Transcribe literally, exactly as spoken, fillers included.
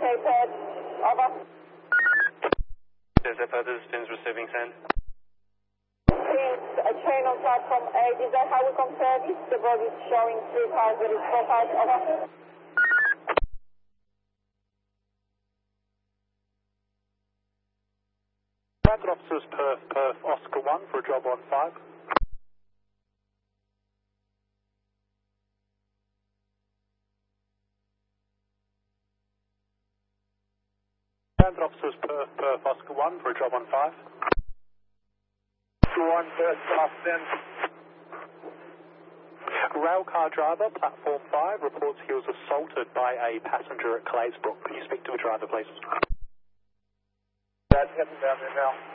located. Over. Is there further spins receiving send? Pins, a train on platform eight. Is that how we compare this? The board is showing three cars, there is four cars. Over. Transit officers Perth, Perth, Oscar one for a job on five. Transit officers Perth, Perth, Oscar one for a job on five. Oscar one, Perth, Austin. Railcar driver, platform five, reports he was assaulted by a passenger at Claysbrook. Can you speak to a driver, please? That's heading down there now.